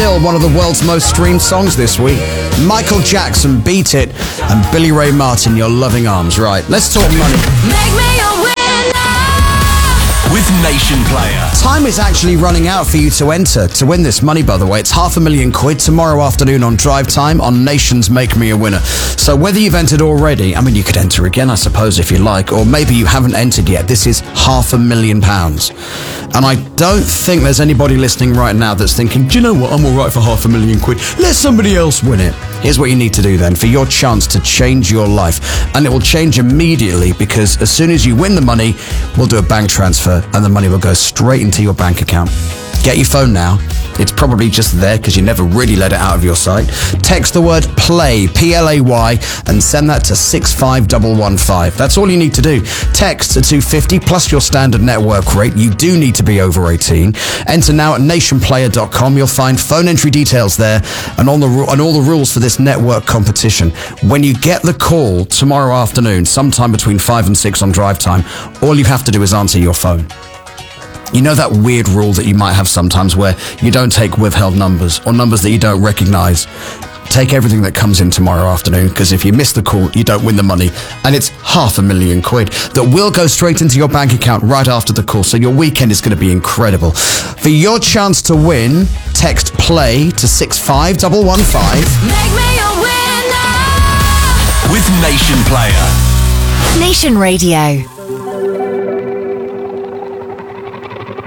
still one of the world's most streamed songs this week. Michael Jackson, Beat It, and Billy Ray Martin, Your Loving Arms. Right, let's talk money. Make me a winner with Nation Player. Time is actually running out for you to enter to win this money, by the way. It's £500,000 tomorrow afternoon on Drive Time on Nation's Make Me a Winner. So whether you've entered already, I mean, you could enter again, I suppose, if you like, or maybe you haven't entered yet. This is £500,000. And I don't think there's anybody listening right now that's thinking, do you know what, I'm all right for £500,000. Let somebody else win it. Here's what you need to do then for your chance to change your life. And it will change immediately, because as soon as you win the money, we'll do a bank transfer and the money will go straight into your bank account. Get your phone now. It's probably just there because you never really let it out of your sight. Text the word PLAY, P-L-A-Y, and send that to 65115. That's all you need to do. Text to 250 plus your standard network rate. You do need to be over 18. Enter now at nationplayer.com. You'll find phone entry details there and all the rules for this network competition. When you get the call tomorrow afternoon, sometime between 5 and 6 on Drive Time, all you have to do is answer your phone. You know that weird rule that you might have sometimes where you don't take withheld numbers or numbers that you don't recognise? Take everything that comes in tomorrow afternoon, because if you miss the call, you don't win the money. And it's £500,000 that will go straight into your bank account right after the call. So your weekend is going to be incredible. For your chance to win, text PLAY to 65115. Make me a winner with Nation Player. Nation Radio.